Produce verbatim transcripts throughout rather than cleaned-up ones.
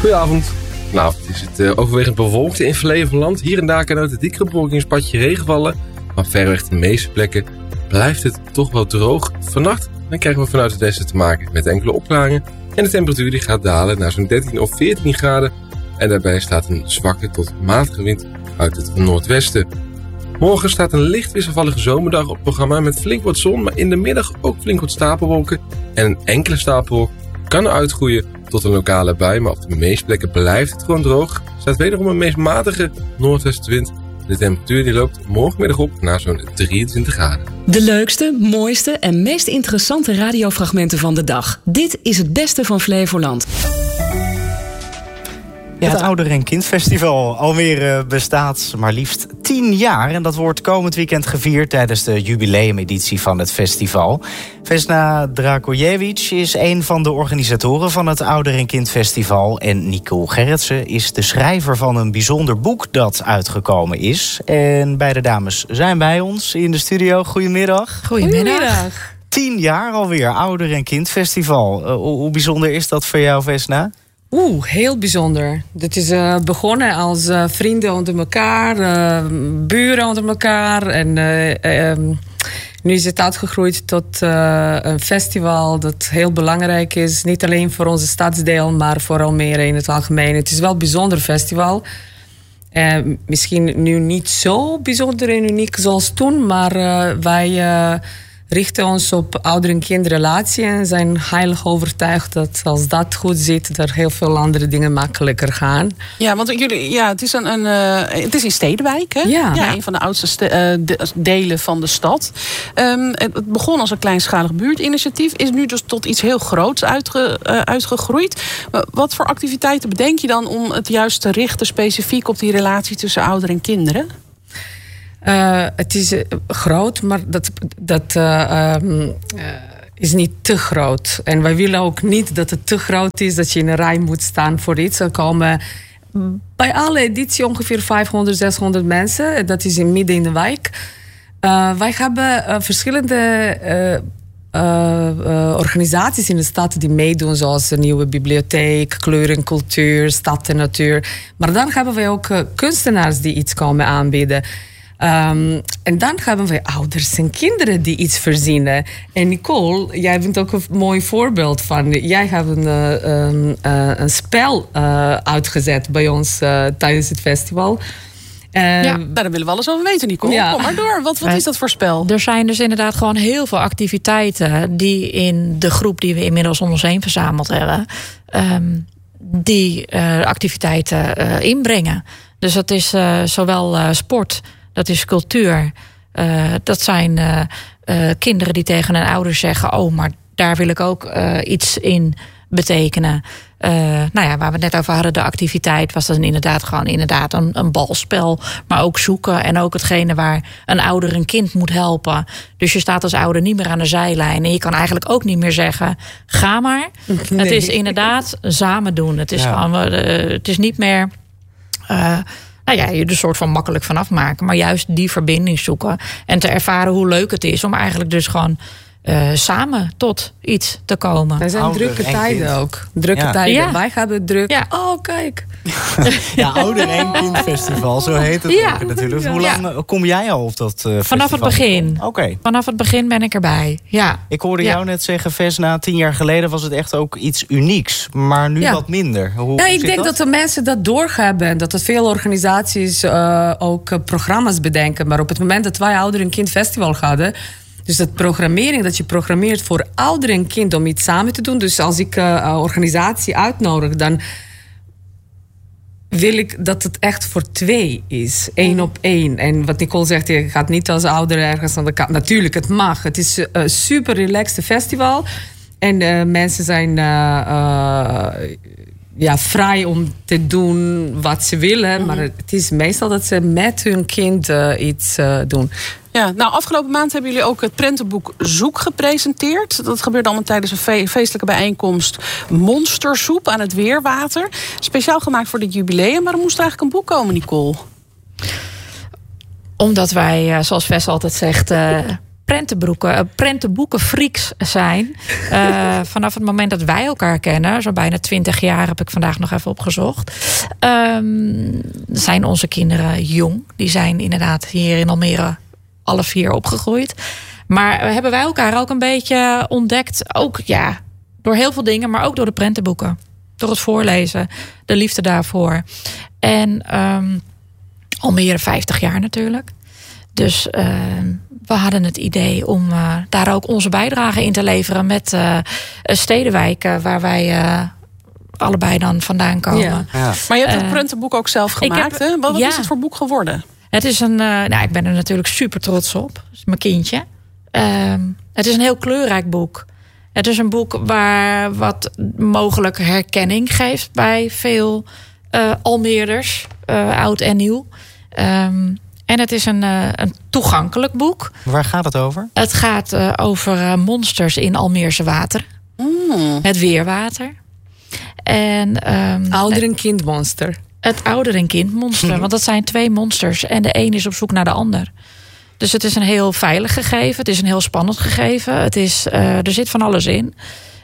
Goedenavond. Vanavond is het uh, overwegend bewolkt in Flevoland. Hier en daar kan uit het dikke bewolkingspadje regen vallen. Maar verreweg de meeste plekken blijft het toch wel droog. Vannacht dan krijgen we vanuit het westen te maken met enkele opklaringen. En de temperatuur die gaat dalen naar zo'n dertien of veertien graden. En daarbij staat een zwakke tot matige wind uit het noordwesten. Morgen staat een licht wisselvallige zomerdag op het programma met flink wat zon. Maar in de middag ook flink wat stapelwolken. En een enkele stapelwolk kan uitgroeien tot een lokale bui. Maar op de meeste plekken blijft het gewoon droog. Er staat wederom een meest matige noordwestenwind. De temperatuur die loopt morgenmiddag op naar zo'n drieëntwintig graden. De leukste, mooiste en meest interessante radiofragmenten van de dag. Dit is het beste van Flevoland. Ja, het Ouder en Kindfestival alweer uh, bestaat maar liefst tien jaar. En dat wordt komend weekend gevierd tijdens de jubileumeditie van het festival. Vesna Drakojevic is een van de organisatoren van het Ouder en Kindfestival. En Nicole Gerritsen is de schrijver van een bijzonder boek dat uitgekomen is. En beide dames zijn bij ons in de studio. Goedemiddag. Goedemiddag. Tien jaar alweer, Ouder en Kindfestival. Uh, hoe, hoe bijzonder is dat voor jou, Vesna? Oeh, heel bijzonder. Dit is uh, begonnen als uh, vrienden onder elkaar, uh, buren onder elkaar. En uh, um, nu is het uitgegroeid tot uh, een festival dat heel belangrijk is. Niet alleen voor onze stadsdeel, maar voor Almere in het algemeen. Het is wel een bijzonder festival. Uh, misschien nu niet zo bijzonder en uniek zoals toen, maar uh, wij uh, richten ons op ouder- en kindrelatie en zijn heilig overtuigd dat als dat goed zit, er heel veel andere dingen makkelijker gaan. Ja, want jullie, ja, het is een, een uh, het is in Stedenwijk, hè? Ja. Ja, een van de oudste ste- uh, de, delen van de stad. Um, het begon als een kleinschalig buurtinitiatief, is nu dus tot iets heel groots uitge, uh, uitgegroeid. Wat voor activiteiten bedenk je dan om het juist te richten specifiek op die relatie tussen ouder en kinderen? Uh, het is uh, groot, maar dat, dat uh, um, uh, is niet te groot. En wij willen ook niet dat het te groot is, dat je in een rij moet staan voor iets. Er komen bij alle edities ongeveer vijfhonderd, zeshonderd mensen. Dat is in midden in de wijk. Uh, wij hebben uh, verschillende uh, uh, uh, organisaties in de stad die meedoen, zoals de nieuwe bibliotheek, kleur en cultuur, stad en natuur. Maar dan hebben wij ook uh, kunstenaars die iets komen aanbieden. Um, en dan hebben we ouders en kinderen die iets verzinnen. En Nicole, jij bent ook een mooi voorbeeld van. Jij hebt een, uh, um, uh, een spel uh, uitgezet bij ons uh, tijdens het festival. Uh, ja, daar willen we alles over weten, Nicole. Ja. Kom maar door. Wat, wat is dat voor spel? Er zijn dus inderdaad gewoon heel veel activiteiten die in de groep die we inmiddels om ons heen verzameld hebben, um, die uh, activiteiten uh, inbrengen. Dus dat is uh, zowel uh, sport. Dat is cultuur. Uh, dat zijn uh, uh, kinderen die tegen hun ouders zeggen, oh, maar daar wil ik ook uh, iets in betekenen. Uh, nou ja, waar we het net over hadden, de activiteit, was dat inderdaad gewoon inderdaad een, een balspel. Maar ook zoeken en ook hetgene waar een ouder een kind moet helpen. Dus je staat als ouder niet meer aan de zijlijn. En je kan eigenlijk ook niet meer zeggen, ga maar. Nee. Het is inderdaad samen doen. Het is, ja. gewoon, uh, het is niet meer Uh, nou ja, je er soort van makkelijk vanaf maken. Maar juist die verbinding zoeken. En te ervaren hoe leuk het is om eigenlijk dus gewoon uh, samen tot iets te komen. Er zijn ouder drukke tijden kind. ook. Drukke ja. tijden. Ja. Wij hebben druk. Ja. Oh, kijk. Ja, Ouder en Kindfestival, zo heet het ja. ook natuurlijk. Hoe lang ja. kom jij al op dat uh, festival? Vanaf het begin. Oké. Okay. Vanaf het begin ben ik erbij. Ja. Ik hoorde ja. jou net zeggen, Vesna, tien jaar geleden was het echt ook iets unieks. Maar nu ja. wat minder. Hoe, ja, hoe ik denk dat? dat de mensen dat doorhebben. En dat er veel organisaties uh, ook uh, programma's bedenken. Maar op het moment dat wij Ouder en Kindfestival hadden, dus dat programmering, dat je programmeert voor ouder en kind om iets samen te doen. Dus als ik een uh, organisatie uitnodig, dan wil ik dat het echt voor twee is. Één op één. En wat Nicole zegt, je gaat niet als ouder ergens aan de kant. Natuurlijk, het mag. Het is een super relaxed festival. En uh, mensen zijn uh, uh, ja, vrij om te doen wat ze willen. Mm-hmm. Maar het is meestal dat ze met hun kind uh, iets uh, doen. Ja, nou, afgelopen maand hebben jullie ook het prentenboek Zoek gepresenteerd. Dat gebeurde allemaal tijdens een fe- feestelijke bijeenkomst Monstersoep aan het Weerwater. Speciaal gemaakt voor dit jubileum. Maar er moest er eigenlijk een boek komen, Nicole. Omdat wij, zoals Ves altijd zegt, Uh... prentenboeken, uh, prentenboekenfreaks zijn. Uh, vanaf het moment dat wij elkaar kennen, zo bijna twintig jaar heb ik vandaag nog even opgezocht. Um, zijn onze kinderen jong. Die zijn inderdaad hier in Almere alle vier opgegroeid. Maar hebben wij elkaar ook een beetje ontdekt. Ook ja, door heel veel dingen, maar ook door de prentenboeken. Door het voorlezen, de liefde daarvoor. En um, Almere vijftig jaar natuurlijk. Dus uh, we hadden het idee om uh, daar ook onze bijdrage in te leveren met uh, Stedenwijk, uh, waar wij uh, allebei dan vandaan komen. Ja. Ja. Maar je hebt het uh, prentenboek ook zelf gemaakt, heb, hè? Wat, wat ja. is het voor boek geworden? Het is een, uh, nou, ik ben er natuurlijk super trots op. Dat is mijn kindje. Uh, het is een heel kleurrijk boek. Het is een boek waar wat mogelijk herkenning geeft bij veel uh, Almeerders, uh, oud en nieuw. Um, en het is een, uh, een toegankelijk boek. Waar gaat het over? Het gaat uh, over uh, monsters in Almeerse water. Mm. Het weerwater. En, um, ouder- en kindmonster. Het ouder- en kindmonster. Want dat zijn twee monsters. En de een is op zoek naar de ander. Dus het is een heel veilig gegeven. Het is een heel spannend gegeven. Het is, uh, er zit van alles in.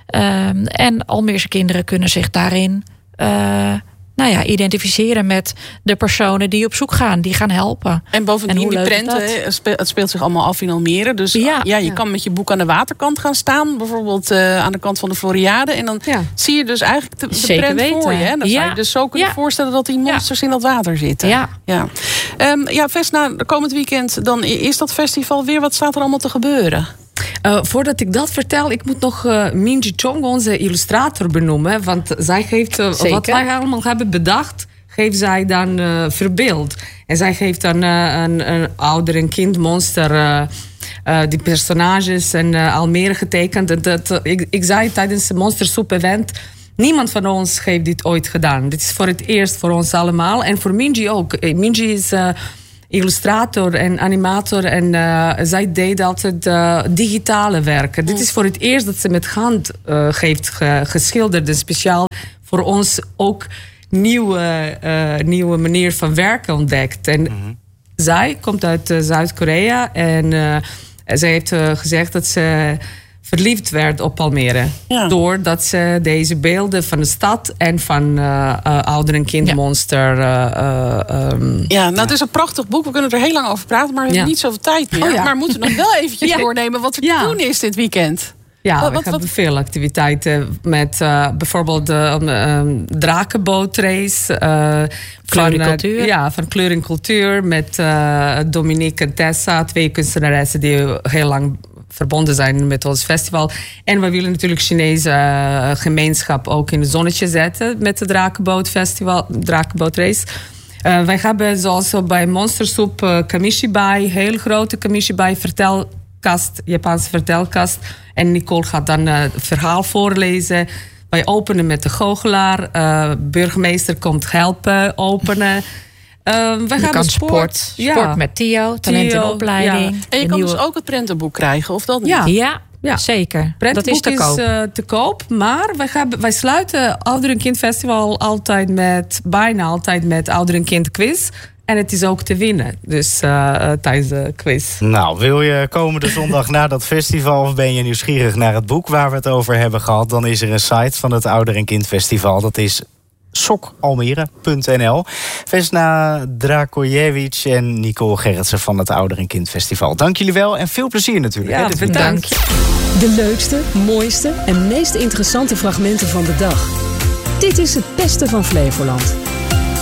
Um, en Almeerse kinderen kunnen zich daarin uh, nou ja, identificeren met de personen die op zoek gaan. Die gaan helpen. En bovendien, en die prenten, het speelt zich allemaal af in Almere. Dus ja, ja je ja. kan met je boek aan de waterkant gaan staan. Bijvoorbeeld uh, aan de kant van de Floriade. En dan ja. zie je dus eigenlijk de, de prent weten. voor je. Hè? Dan ja. zou je dus zo kunnen ja. voorstellen dat die monsters ja. in dat water zitten. Ja, ja. Um, ja Vesna, komend weekend dan is dat festival weer. Wat staat er allemaal te gebeuren? Uh, voordat ik dat vertel, ik moet nog uh, Minji Chong, onze illustrator, benoemen. Want zij geeft uh, wat wij allemaal hebben bedacht, geeft zij dan uh, verbeeld. En zij geeft dan uh, een, een ouder- en kindmonster, uh, uh, die personages en uh, Almere getekend. En dat, uh, ik, ik zei tijdens het Monstersoep-event, niemand van ons heeft dit ooit gedaan. Dit is voor het eerst voor ons allemaal. En voor Minji ook. Minji is Uh, illustrator en animator en uh, zij deed altijd uh, digitale werken. Mm. Dit is voor het eerst dat ze met hand uh, heeft ge- geschilderd. En speciaal voor ons ook nieuwe, uh, nieuwe manier van werken ontdekt. En mm-hmm. zij komt uit uh, Zuid-Korea en uh, zij heeft uh, gezegd dat ze verliefd werd op Almere. Ja. Doordat ze deze beelden van de stad en van uh, uh, ouder- en kindmonster. Ja. Uh, uh, um, ja, nou, het is een prachtig boek. We kunnen er heel lang over praten, maar we hebben ja. niet zoveel tijd meer. Oh, ja. Maar we moeten nog wel eventjes ja. doornemen wat er ja. te doen is dit weekend. Ja, wat, we wat, hebben wat? veel activiteiten met uh, bijvoorbeeld de um, drakenbootrace. Uh, Kleurencultuur. Uh, ja, van Kleur en Cultuur met uh, Dominique en Tessa, twee kunstenaressen die heel lang verbonden zijn met ons festival. En we willen natuurlijk Chinese uh, gemeenschap ook in het zonnetje zetten met de Drakenbootfestival, Drakenbootrace. Uh, wij hebben zoals bij Monstersoep uh, Kamishibai, heel grote Kamishibai vertelkast, Japanse vertelkast. En Nicole gaat dan uh, het verhaal voorlezen. Wij openen met de goochelaar. Uh, burgemeester komt helpen openen. Uh, we gaan kan sport. Sport, ja. sport met Theo, talent in opleiding. Ja. En je kan nieuwe... dus ook het prentenboek krijgen, of dat niet? Ja, ja, ja. zeker. Dat is te koop. Is, uh, te koop, maar wij, gaan, wij sluiten Ouder- en Kind Festival altijd met, bijna altijd met Ouder- en Kind quiz. En het is ook te winnen, dus uh, tijdens de quiz. Nou, wil je komende zondag naar dat festival of ben je nieuwsgierig naar het boek waar we het over hebben gehad, dan is er een site van het Ouder- en Kind Festival. Dat is sokalmere punt n l. Vesna Drakojevic en Nicole Gerritsen van het Ouder- en Kind Festival. Dank jullie wel en veel plezier natuurlijk. Ja, hè, bedankt. De leukste, mooiste en meest interessante fragmenten van de dag. Dit is het beste van Flevoland.